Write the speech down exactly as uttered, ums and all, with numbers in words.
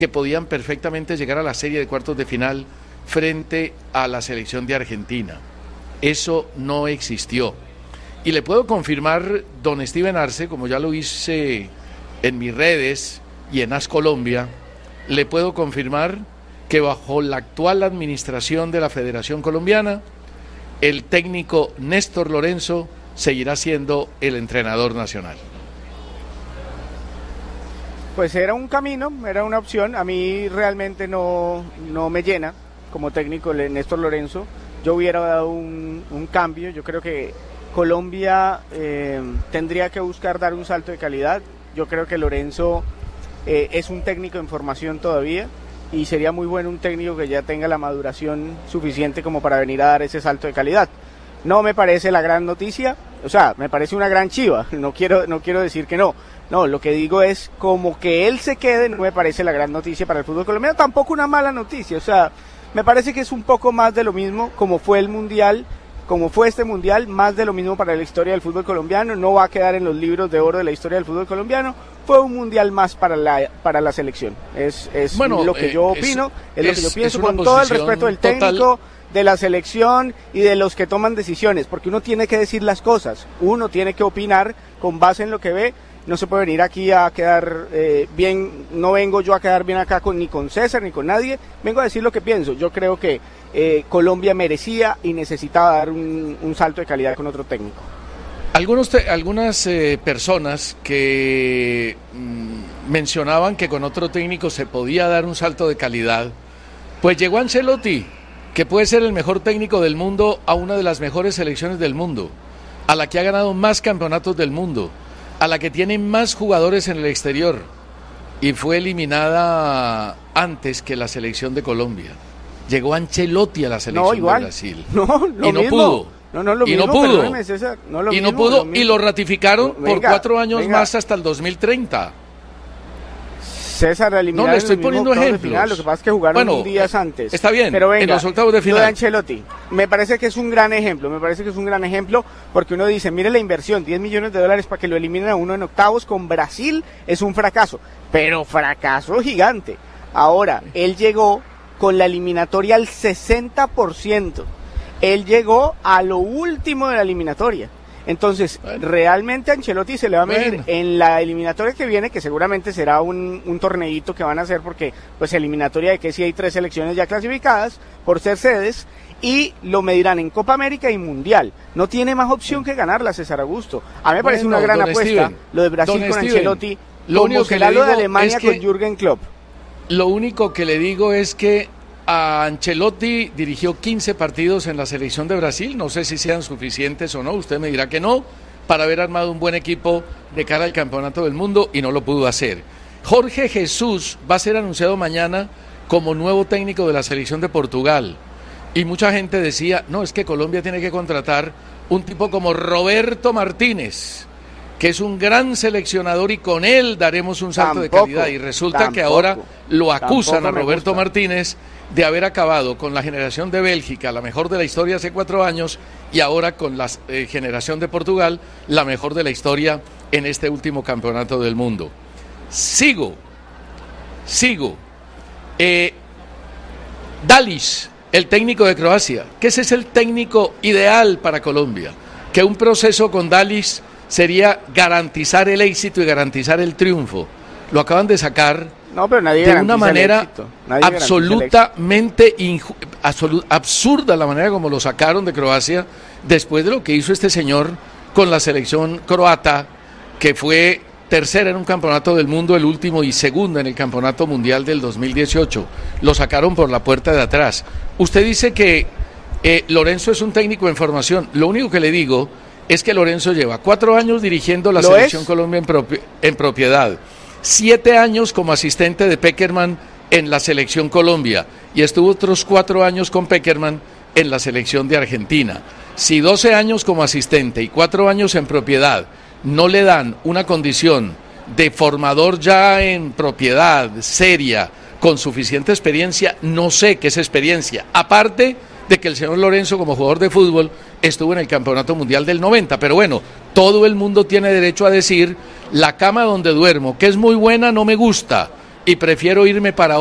que podían perfectamente llegar a la serie de cuartos de final frente a la selección de Argentina. Eso no existió. Y le puedo confirmar, don Steven Arce, como ya lo hice en mis redes y en AS Colombia, le puedo confirmar que bajo la actual administración de la Federación Colombiana, el técnico Néstor Lorenzo seguirá siendo el entrenador nacional. Pues era un camino, era una opción. A mí realmente no, no me llena como técnico el Néstor Lorenzo. Yo hubiera dado un, un cambio. Yo creo que Colombia eh, tendría que buscar dar un salto de calidad. Yo creo que Lorenzo eh, es un técnico en formación todavía y sería muy bueno un técnico que ya tenga la maduración suficiente como para venir a dar ese salto de calidad. No me parece la gran noticia, o sea, me parece una gran chiva, no quiero, no quiero decir que no. No, lo que digo es como que él se quede, no me parece la gran noticia para el fútbol colombiano, tampoco una mala noticia, o sea, me parece que es un poco más de lo mismo como fue el Mundial, como fue este Mundial, más de lo mismo para la historia del fútbol colombiano, no va a quedar en los libros de oro de la historia del fútbol colombiano, fue un Mundial más para la para la selección, es, es bueno, lo que eh, yo opino, es, es lo que yo pienso, con todo el respeto del técnico, total, de la selección y de los que toman decisiones, porque uno tiene que decir las cosas, uno tiene que opinar con base en lo que ve. No se puede venir aquí a quedar eh, bien, no vengo yo a quedar bien acá con, ni con César ni con nadie, vengo a decir lo que pienso. Yo creo que eh, Colombia merecía y necesitaba dar un, un salto de calidad con otro técnico. Algunos te, algunas eh, personas que mm, mencionaban que con otro técnico se podía dar un salto de calidad, pues llegó Ancelotti, que puede ser el mejor técnico del mundo, a una de las mejores selecciones del mundo, a la que ha ganado más campeonatos del mundo, a la que tiene más jugadores en el exterior y fue eliminada antes que la selección de Colombia. Llegó Ancelotti a la selección no, de Brasil no, lo y no mismo. pudo. No, no, lo y mismo, no pudo. César, no lo y mismo, no pudo lo y lo ratificaron no, venga, por cuatro años venga. más hasta el dos mil treinta. César, no le estoy poniendo ejemplos. Final, lo que pasa es que jugaron bueno, días antes. Está bien, pero venga, en los octavos de final. Lo de Ancelotti, me parece que es un gran ejemplo, me parece que es un gran ejemplo porque uno dice, mire la inversión, diez millones de dólares para que lo eliminen a uno en octavos con Brasil es un fracaso, pero fracaso gigante. Ahora, él llegó con la eliminatoria al sesenta por ciento, él llegó a lo último de la eliminatoria. Entonces, bueno, realmente a Ancelotti se le va a medir bueno. en la eliminatoria que viene, que seguramente será un, un torneito que van a hacer, porque pues eliminatoria de que sí hay tres selecciones ya clasificadas por ser sedes, y lo medirán en Copa América y Mundial. No tiene más opción que ganarla, César Augusto. A mí me parece bueno, una gran apuesta Steven, lo de Brasil con Steven, Ancelotti, lo único que le digo lo de Alemania es que, con Jürgen Klopp. Lo único que le digo es que a Ancelotti dirigió quince partidos en la selección de Brasil, no sé si sean suficientes o no, usted me dirá que no, para haber armado un buen equipo de cara al campeonato del mundo y no lo pudo hacer. Jorge Jesús va a ser anunciado mañana como nuevo técnico de la selección de Portugal y mucha gente decía, no, es que Colombia tiene que contratar un tipo como Roberto Martínez, que es un gran seleccionador y con él daremos un salto tampoco, de calidad y resulta tampoco, que ahora lo acusan a Roberto gusta. Martínez de haber acabado con la generación de Bélgica, la mejor de la historia hace cuatro años, y ahora con la eh, generación de Portugal, la mejor de la historia en este último campeonato del mundo. Sigo, sigo. Eh, Dalic, el técnico de Croacia, que ese es el técnico ideal para Colombia, que un proceso con Dalic sería garantizar el éxito y garantizar el triunfo. Lo acaban de sacar no, pero nadie de una manera absolutamente inju- absolut- absurda, la manera como lo sacaron de Croacia, después de lo que hizo este señor con la selección croata, que fue tercera en un campeonato del mundo, el último, y segunda en el campeonato mundial del dos mil dieciocho. Lo sacaron por la puerta de atrás. Usted dice que eh, Lorenzo es un técnico en formación. Lo único que le digo es que Lorenzo lleva cuatro años dirigiendo la selección es? Colombia en, propi- en propiedad. Siete años como asistente de Pekerman en la selección Colombia y estuvo otros cuatro años con Pekerman en la selección de Argentina. Si doce años como asistente y cuatro años en propiedad no le dan una condición de formador ya en propiedad, seria, con suficiente experiencia, no sé qué es experiencia. Aparte de que el señor Lorenzo como jugador de fútbol estuvo en el Campeonato Mundial del noventa, pero bueno, todo el mundo tiene derecho a decir, la cama donde duermo, que es muy buena, no me gusta, y prefiero irme para